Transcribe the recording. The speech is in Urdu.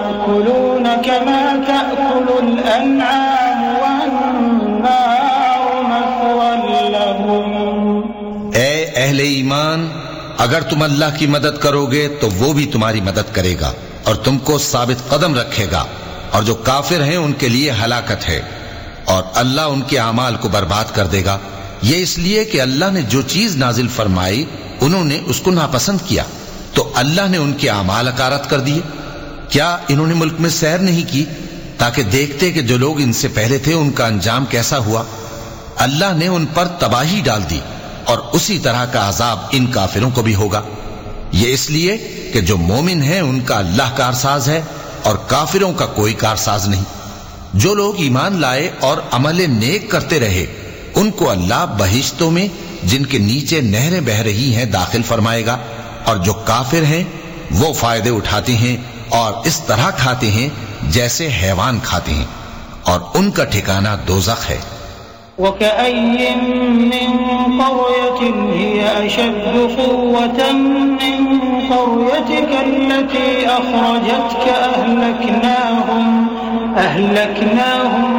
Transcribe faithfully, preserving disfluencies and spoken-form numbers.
يأكلون كما تأكل الأنعام والنار مثوى لهم. اے اہل ایمان، اگر تم اللہ کی مدد کرو گے تو وہ بھی تمہاری مدد کرے گا اور تم کو ثابت قدم رکھے گا، اور جو کافر ہیں ان کے لیے ہلاکت ہے، اور اللہ ان کے اعمال کو برباد کر دے گا. یہ اس لیے کہ اللہ نے جو چیز نازل فرمائی انہوں نے اس کو ناپسند کیا، تو اللہ نے ان کے اعمال اکارت کر دیے. کیا انہوں نے ملک میں سیر نہیں کی تاکہ دیکھتے کہ جو لوگ ان سے پہلے تھے ان کا انجام کیسا ہوا؟ اللہ نے ان پر تباہی ڈال دی، اور اسی طرح کا عذاب ان کافروں کو بھی ہوگا. یہ اس لیے کہ جو مومن ہیں ان کا اللہ کارساز ہے اور کافروں کا کوئی کارساز نہیں. جو لوگ ایمان لائے اور عمل نیک کرتے رہے ان کو اللہ بہشتوں میں جن کے نیچے نہریں بہ رہی ہیں داخل فرمائے گا، اور جو کافر ہیں وہ فائدے اٹھاتے ہیں اور اس طرح کھاتے ہیں جیسے حیوان کھاتے ہیں، اور ان کا ٹھکانہ دوزخ ہے. وَكَأَيٍّ مِّن قَرْيَةٍ هِيَ أَشَدُّ قُوَّةً مِّن قَرْيَتِكَ الَّتِي أَخْرَجَتْكَ أَهْلَكْنَاهُمْ أَهْلَكْنَاهُمْ